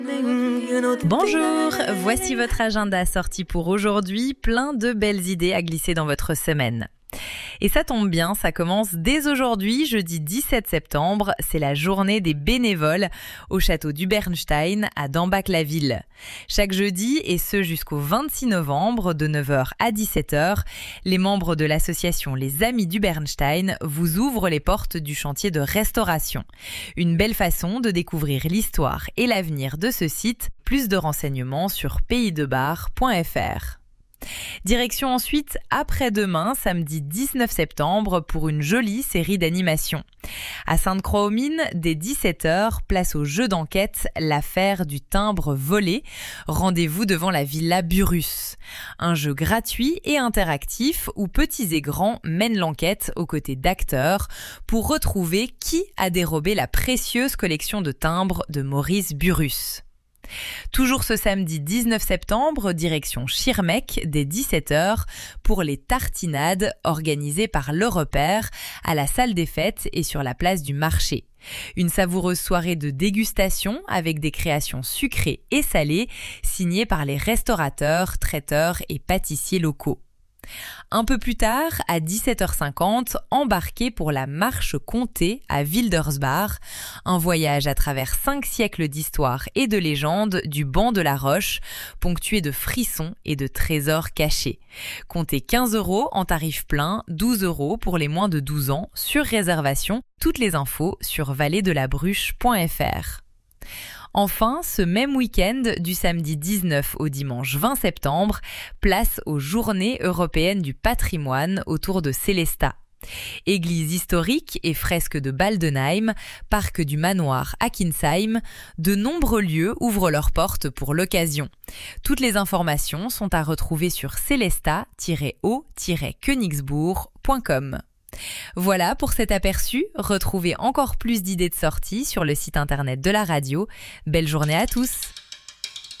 Bonjour, voici votre agenda sorti pour aujourd'hui, plein de belles idées à glisser dans votre semaine. Et ça tombe bien, ça commence dès aujourd'hui, jeudi 17 septembre, c'est la journée des bénévoles au château du Bernstein à Dambach-la-Ville. Chaque jeudi, et ce jusqu'au 26 novembre, de 9h à 17h, les membres de l'association Les Amis du Bernstein vous ouvrent les portes du chantier de restauration. Une belle façon de découvrir l'histoire et l'avenir de ce site. Plus de renseignements sur paysdebar.fr. Direction ensuite après-demain, samedi 19 septembre, pour une jolie série d'animations. À Sainte-Croix-aux-Mines, dès 17h, place au jeu d'enquête L'affaire du timbre volé. Rendez-vous devant la Villa Burrus. Un jeu gratuit et interactif où petits et grands mènent l'enquête aux côtés d'acteurs pour retrouver qui a dérobé la précieuse collection de timbres de Maurice Burrus. Toujours ce samedi 19 septembre, direction Schirmeck dès 17h pour les tartinades organisées par Le Repère à la salle des fêtes et sur la place du marché. Une savoureuse soirée de dégustation avec des créations sucrées et salées signées par les restaurateurs, traiteurs et pâtissiers locaux. Un peu plus tard, à 17h50, embarquez pour la marche comté à Wildersbach, un voyage à travers 5 siècles d'histoire et de légendes du banc de la Roche, ponctué de frissons et de trésors cachés. Comptez 15 € en tarif plein, 12 € pour les moins de 12 ans, sur réservation. Toutes les infos sur valleedelabruche.fr. Enfin, ce même week-end, du samedi 19 au dimanche 20 septembre, place aux Journées européennes du patrimoine autour de Sélestat. Église historique et fresques de Baldenheim, parc du manoir à Kinsheim, de nombreux lieux ouvrent leurs portes pour l'occasion. Toutes les informations sont à retrouver sur celesta-o-königsbourg.com. Voilà pour cet aperçu. Retrouvez encore plus d'idées de sortie sur le site internet de la radio. Belle journée à tous!